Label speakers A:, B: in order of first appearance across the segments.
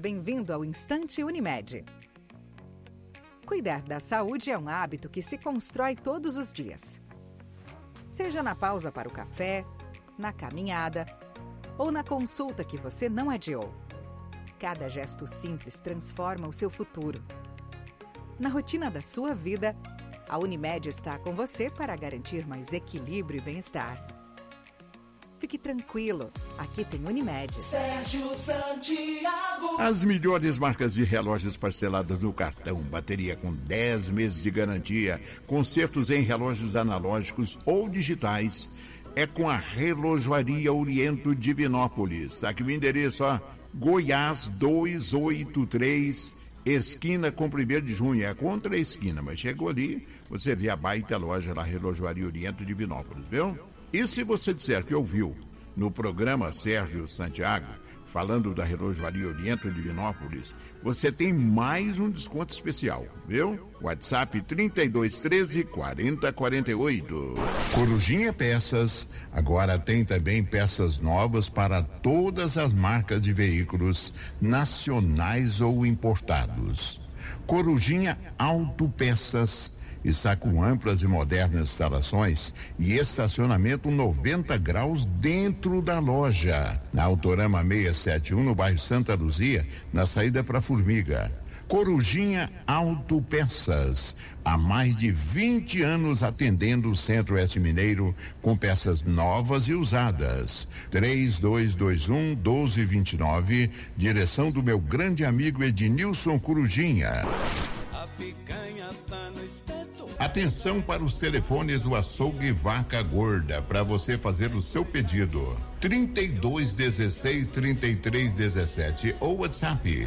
A: Bem-vindo ao Instante Unimed. Cuidar da saúde é um hábito que se constrói todos os dias. Seja na pausa para o café, na caminhada ou na consulta que você não adiou. Cada gesto simples transforma o seu futuro. Na rotina da sua vida, a Unimed está com você para garantir mais equilíbrio e bem-estar. Fique tranquilo, aqui tem Unimed.
B: Sérgio Santiago.
C: As melhores marcas de relógios parceladas no cartão, bateria com 10 meses de garantia, consertos em relógios analógicos ou digitais, é com a Relojoaria Oriento Divinópolis. Tá aqui o endereço, ó, Goiás 283, esquina com 1º de junho, é contra a esquina, mas chegou ali, você vê a baita loja lá, Relojoaria Oriento Divinópolis, viu? E se você disser que ouviu no programa Sérgio Santiago, falando da Relojoaria Oriento Divinópolis, você tem mais um desconto especial, viu? WhatsApp 3213 4048. Corujinha Peças, agora tem também peças novas para todas as marcas de veículos, nacionais ou importados. Corujinha Autopeças está com amplas e modernas instalações e estacionamento 90 graus dentro da loja. Na Autorama 671, no bairro Santa Luzia, na saída para Formiga. Corujinha Autopeças, há mais de 20 anos atendendo o Centro-Oeste Mineiro com peças novas e usadas. 3221-1229, direção do meu grande amigo Ednilson Corujinha.
B: A picanha tá no espeto.
C: Atenção para os telefones do Açougue Vaca Gorda para você fazer o seu pedido. 3216-3317 ou WhatsApp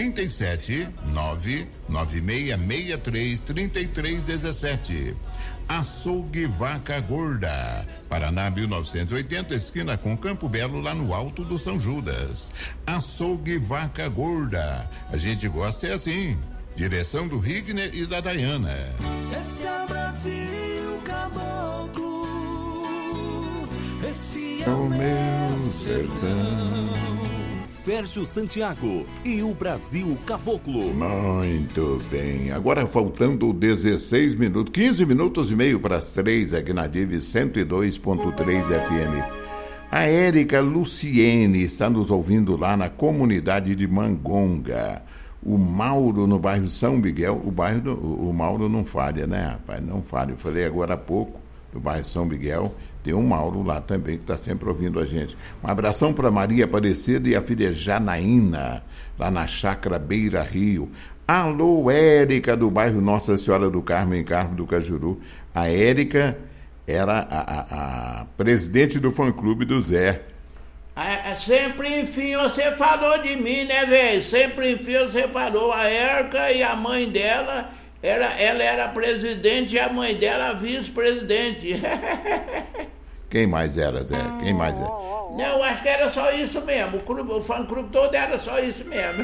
C: 37996633317. Açougue Vaca Gorda, Paraná 1980, esquina com Campo Belo, lá no Alto do São Judas. Açougue Vaca Gorda, a gente gosta é assim. Direção do Rigner e da Dayana.
B: Esse é o Brasil caboclo, esse é o meu sertão.
D: Sérgio Santiago e o Brasil Caboclo.
C: Muito bem, agora faltando 16 minutos, 15 minutos e meio para as 3 aqui na Div 102.3 FM. A Érica Luciene está nos ouvindo lá na comunidade de Mangonga. O Mauro, no bairro São Miguel, o Mauro não falha, né, rapaz? Não falha. Eu falei agora há pouco, do bairro São Miguel, tem um Mauro lá também que está sempre ouvindo a gente. Um abração para Maria Aparecida e a filha Janaína, lá na Chácara Beira Rio. Alô, Érica, do bairro Nossa Senhora do Carmo, em Carmo do Cajuru. A Érica era a presidente do fã-clube do Zé.
E: Sempre enfim você falou de mim, né, velho? Sempre enfim você falou. A Érica e a mãe dela, ela era presidente e a mãe dela vice-presidente.
C: Quem mais era, Zé? Quem mais era?
E: Não, acho que era só isso mesmo. O fã-clube todo era só isso mesmo.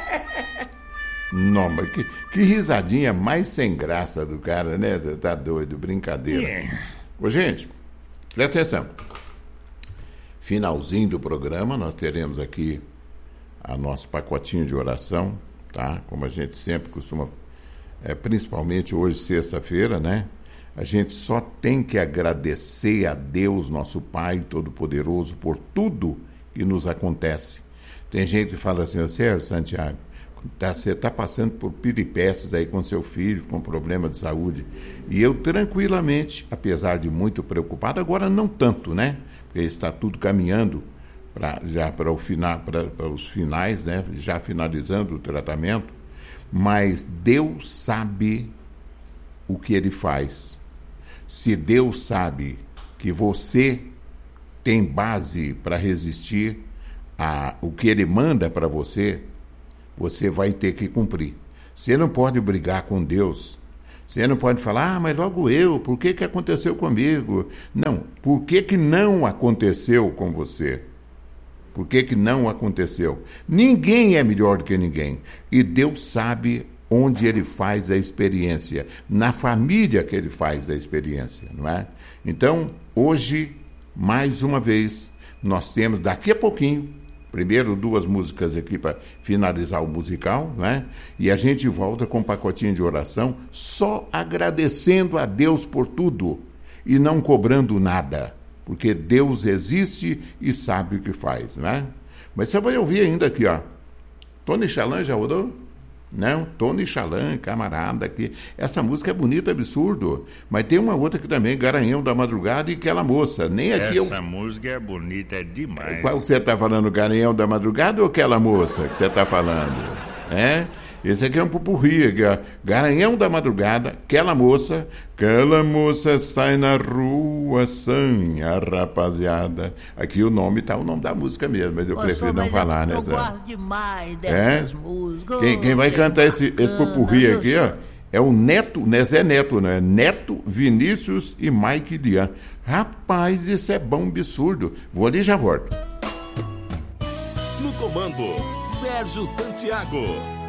C: Não, mas que risadinha mais sem graça do cara, né? Você tá doido, brincadeira. Ô, gente, presta atenção. Finalzinho do programa, nós teremos aqui a nosso pacotinho de oração, tá? Como a gente sempre costuma, principalmente hoje, sexta-feira, né? A gente só tem que agradecer a Deus, nosso Pai Todo-Poderoso, por tudo que nos acontece. Tem gente que fala assim, Sérgio Santiago, você está passando por peripécias aí com seu filho, com problema de saúde. E eu tranquilamente, apesar de muito preocupado, agora não tanto, né? Porque está tudo caminhando para os finais, né? Já finalizando o tratamento. Mas Deus sabe o que Ele faz. Se Deus sabe que você tem base para resistir o que Ele manda para você, você vai ter que cumprir. Você não pode brigar com Deus. Você não pode falar, mas logo eu, por que aconteceu comigo? Não, por que não aconteceu com você? Por que não aconteceu? Ninguém é melhor do que ninguém. E Deus sabe onde Ele faz a experiência, na família que Ele faz a experiência, não é? Então, hoje, mais uma vez, nós temos daqui a pouquinho, Primeiro 2 músicas aqui para finalizar o musical, né? E a gente volta com um pacotinho de oração, só agradecendo a Deus por tudo e não cobrando nada, porque Deus existe e sabe o que faz, né? Mas você vai ouvir ainda aqui, ó. Tony Chalan já rodou? Não, Tony Chalan, camarada aqui. Essa música é bonita, absurdo. Mas tem uma outra aqui também, Garanhão da Madrugada e Aquela Moça. Nem aqui
F: Essa música é bonita demais.
C: Qual que você está falando, Garanhão da Madrugada ou Aquela Moça que você está falando? Esse aqui é um pupurri aqui, ó. Garanhão da Madrugada, Aquela Moça sai na rua, sanha, rapaziada. Aqui o nome tá o nome da música mesmo, mas eu prefiro não falar, né, Zé?
G: Eu gosto demais dessas músicas.
C: Quem vai cantar esse pupurri aqui, ó, é o Neto, né, Zé Neto, né? Neto, Vinícius e Mike Dian. Rapaz, isso é bom, absurdo. Vou ali e já volto.
D: No comando, Sérgio Santiago.